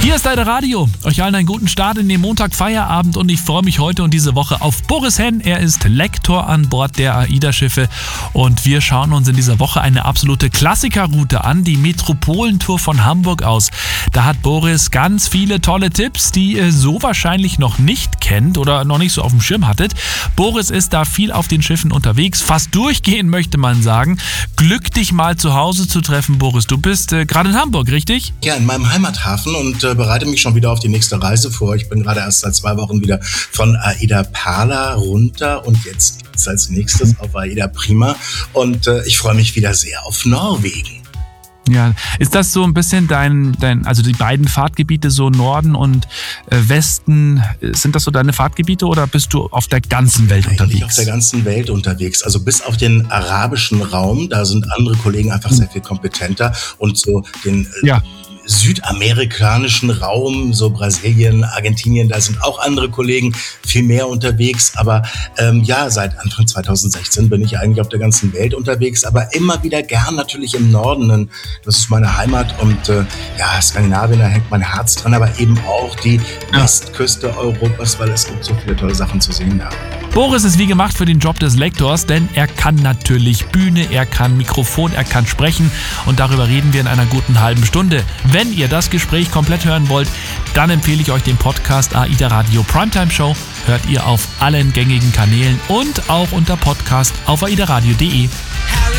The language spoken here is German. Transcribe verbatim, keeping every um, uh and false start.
Hier ist AIDA Radio. Euch allen einen guten Start in den Montag Feierabend und ich freue mich heute und diese Woche auf Boris Henn. Er ist Lektor an Bord der AIDA-Schiffe und wir schauen uns in dieser Woche eine absolute Klassikerroute an, die Metropolentour von Hamburg aus. Da hat Boris ganz viele tolle Tipps, die ihr so wahrscheinlich noch nicht kennt oder noch nicht so auf dem Schirm hattet. Boris ist da viel auf den Schiffen unterwegs, fast durchgehend möchte man sagen. Glück, dich mal zu Hause zu treffen, Boris. Du bist äh, gerade in Hamburg, richtig? Ja, in meinem Heimathafen und äh, bereite mich schon wieder auf die nächste Reise vor. Ich bin gerade erst seit zwei Wochen wieder von AIDA Perla runter und jetzt geht's als nächstes auf AIDA Prima und äh, ich freue mich wieder sehr auf Norwegen. Ja, ist das so ein bisschen dein, dein, also die beiden Fahrtgebiete, so Norden und äh, Westen, sind das so deine Fahrtgebiete oder bist du auf der ganzen Welt Eigentlich unterwegs? auf der ganzen Welt unterwegs. Also bis auf den arabischen Raum, da sind andere Kollegen einfach sehr viel kompetenter und so den äh, Ja. südamerikanischen Raum, so Brasilien, Argentinien, da sind auch andere Kollegen viel mehr unterwegs. Aber ähm, ja, seit Anfang zweitausendsechzehn bin ich eigentlich auf der ganzen Welt unterwegs, aber immer wieder gern natürlich im Norden. Denn das ist meine Heimat und äh, ja, Skandinavien, da hängt mein Herz dran, aber eben auch die Ja. Westküste Europas, weil es gibt so viele tolle Sachen zu sehen da. Boris ist wie gemacht für den Job des Lektors, denn er kann natürlich Bühne, er kann Mikrofon, er kann sprechen und darüber reden wir in einer guten halben Stunde. Wenn ihr das Gespräch komplett hören wollt, dann empfehle ich euch den Podcast AIDA Radio Primetime Show. Hört ihr auf allen gängigen Kanälen und auch unter Podcast auf aidaradio punkt de.